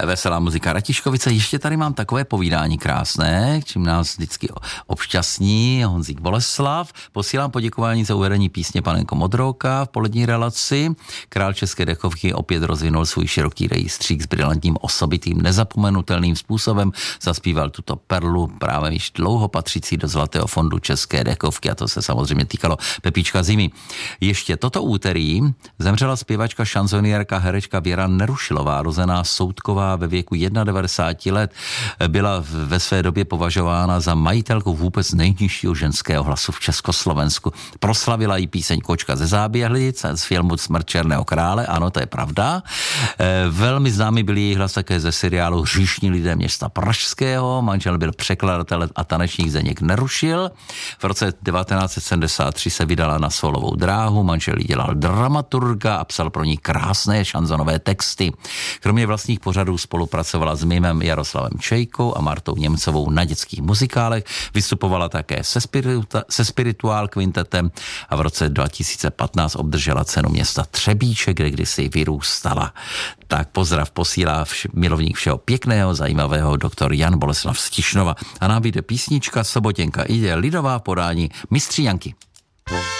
Veselá muzika Ratiškovice. Ještě tady mám takové povídání krásné, čím nás vždycky obšťastní Honzík Boleslav. Posílám poděkování za uvedení písně Panenko Modrooka v polední relaci. Král české dechovky opět rozvinul svůj široký rejstřík s brilantním, osobitým, nezapomenutelným způsobem. Zaspíval tuto perlu právě již dlouho patřící do zlatého fondu české dechovky, a to se samozřejmě týkalo Pepíčka Zimy. Ještě toto úterý zemřela zpěvačka, šanzoniérka, herečka Věra Nerušilová, rozená Soutková ve věku 91 let. Byla ve své době považována za majitelku vůbec nejnižšího ženského hlasu v Československu. Proslavila jí píseň Kočka ze Záběhlic z filmu Smrt černého krále, ano, to je pravda. Velmi známý byl její hlas také ze seriálu Hříšní lidé města Pražského. Manžel byl překladatel a tanečník Zdeněk Nerušil. V roce 1973 se vydala na solovou dráhu, manžel jí dělal dramaturga a psal pro ní krásné šanzonové texty. Kromě vlastních pořadů spolupracovala s mimem Jaroslavem Čejkou a Martou Němcovou na dětských muzikálech, vystupovala také se Spirituál kvintetem a v roce 2015 obdržela cenu města Třebíček, kde kdysi vyrůstala. Tak pozdrav posílá milovník všeho pěkného, zajímavého doktor Jan Boleslav z Tišnova. A nám vyjde písnička Sobotěnka ide lidová podání Mistří Janky.